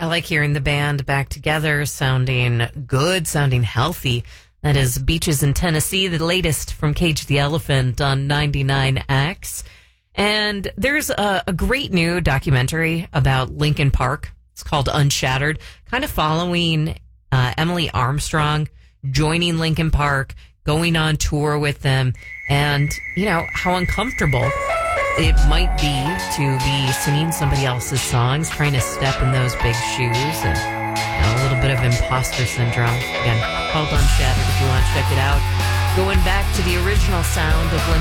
I like hearing the band back together, sounding good, sounding healthy. That is Beaches in Tennessee, the latest from Cage the Elephant on 99X. And there's a great new documentary about Linkin Park. It's called Unshattered, kind of following Emily Armstrong joining Linkin Park, going on tour with them, and, you know, how uncomfortable it might be to be singing somebody else's songs, trying to step in those big shoes, and a little bit of imposter syndrome. Again, called Unshattered if you want to check it out. Going back to the original sound of Linkin